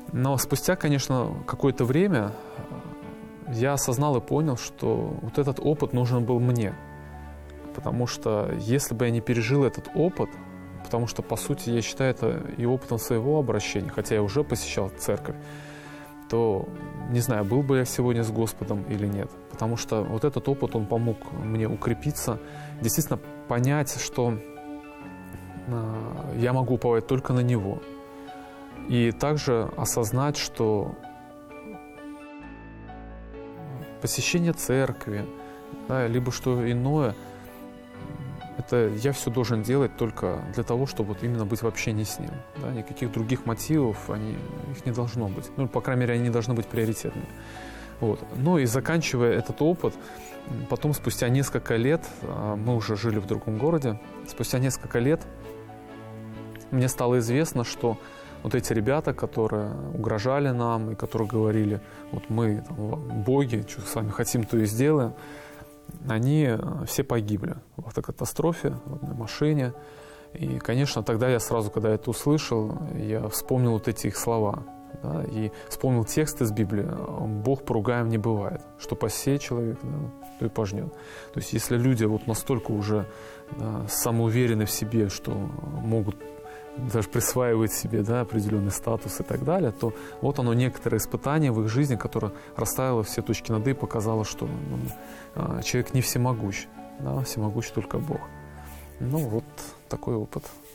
Но спустя, конечно, какое-то время я осознал и понял, что вот этот опыт нужен был мне. Потому что если бы я не пережил этот опыт, потому что, по сути, я считаю это и опытом своего обращения, хотя я уже посещал церковь, то, не знаю, был бы я сегодня с Господом или нет. Потому что вот этот опыт, он помог мне укрепиться, действительно понять, что я могу уповать только на Него. И также осознать, что посещение церкви, да, либо что иное, это я все должен делать только для того, чтобы вот именно быть в общении с Ним. Да, никаких других мотивов, их не должно быть. Ну, по крайней мере, они не должны быть приоритетными. Вот. Ну и заканчивая этот опыт, потом спустя несколько лет, мы уже жили в другом городе, спустя несколько лет мне стало известно, что вот эти ребята, которые угрожали нам и которые говорили, вот мы, там, боги, что с вами хотим, то и сделаем, они все погибли в автокатастрофе, в одной машине. И, конечно, тогда я сразу, когда это услышал, я вспомнил вот эти их слова. Да, и вспомнил текст из Библии: «Бог поругаем не бывает, что посеет человек, да, то и пожнет». То есть если люди вот настолько уже самоуверены в себе, что могут даже присваивать себе, да, определенный статус и так далее, то вот оно, некоторое испытание в их жизни, которое расставило все точки над «и» и показало, что человек не всемогущ, да, всемогущ только Бог. Ну вот такой опыт.